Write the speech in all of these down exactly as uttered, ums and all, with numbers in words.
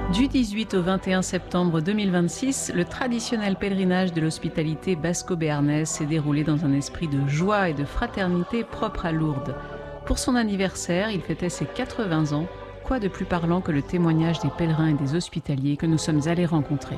Du dix-huit au vingt et un septembre deux mille vingt-six, le traditionnel pèlerinage de l'hospitalité basco-béarnaise s'est déroulé dans un esprit de joie et de fraternité propre à Lourdes. Pour son anniversaire, il fêtait ses quatre-vingts ans. Quoi de plus parlant que le témoignage des pèlerins et des hospitaliers que nous sommes allés rencontrer.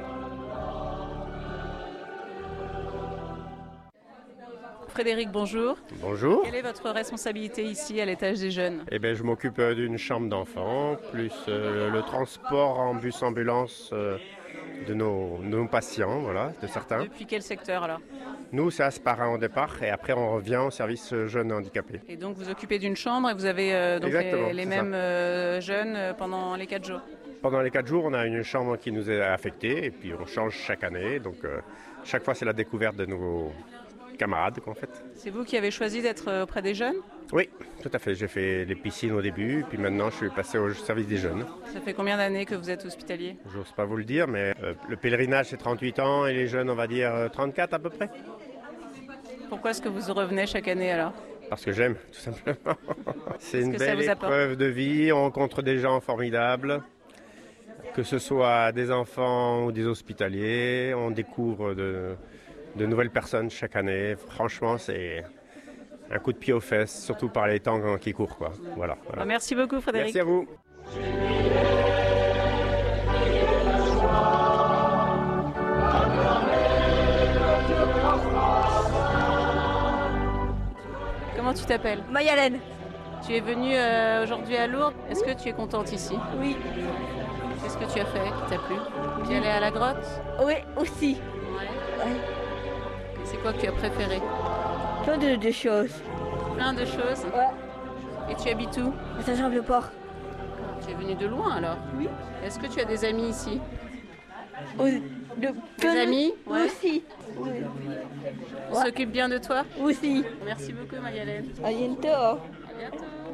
Frédéric, bonjour. Bonjour. Quelle est votre responsabilité ici à l'étage des jeunes? Eh bien, je m'occupe d'une chambre d'enfants, plus euh, le transport en bus-ambulance euh, de, nos, de nos patients, voilà, de certains. Depuis quel secteur alors? Nous, c'est Asparin au départ, et après on revient au service jeunes handicapés. Et donc vous occupez d'une chambre et vous avez euh, donc les, les mêmes euh, jeunes euh, pendant les quatre jours? Pendant les quatre jours, on a une chambre qui nous est affectée, et puis on change chaque année, donc euh, chaque fois c'est la découverte de nouveaux camarades en fait. C'est vous qui avez choisi d'être auprès des jeunes? Oui, tout à fait. J'ai fait les piscines au début, puis maintenant je suis passé au service des jeunes. Ça fait combien d'années que vous êtes hospitalier? J'ose pas vous le dire, mais euh, le pèlerinage c'est trente-huit ans et les jeunes on va dire trente-quatre à peu près. Pourquoi est-ce que vous revenez chaque année alors? Parce que j'aime, tout simplement. C'est une que belle épreuve de vie, on rencontre des gens formidables, que ce soit des enfants ou des hospitaliers, on découvre de... de nouvelles personnes chaque année. Franchement, c'est un coup de pied aux fesses, surtout par les temps qui courent, quoi. Voilà, voilà. Merci beaucoup, Frédéric. Merci à vous. Comment tu t'appelles? Mayalène. Tu es venue euh, aujourd'hui à Lourdes. Est-ce que tu es contente ici? Oui. Qu'est-ce que tu as fait qui t'a plu? Tu es allée à la grotte? Oui, aussi. Ouais. Ouais. C'est quoi que tu as préféré? Plein de, de choses. Plein de choses. Ouais. Et tu habites où? À Saint-Jean-Pied-Port. Tu es venue de loin alors? Oui. Est-ce que tu as des amis ici? Au- de, Des amis? Ouais. Aussi. Oui. Ils s'occupent bien de toi? Aussi. Merci beaucoup, Marie-Hélène. À bientôt. À bientôt.